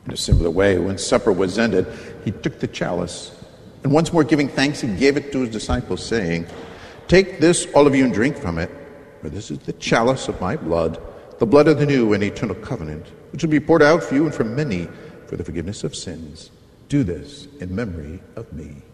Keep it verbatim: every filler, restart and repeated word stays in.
In a similar way, when supper was ended, he took the chalice, and once more giving thanks, he gave it to his disciples, saying, "Take this, all of you, and drink from it, for this is the chalice of my blood, the blood of the new and eternal covenant, which will be poured out for you and for many for the forgiveness of sins. Do this in memory of me."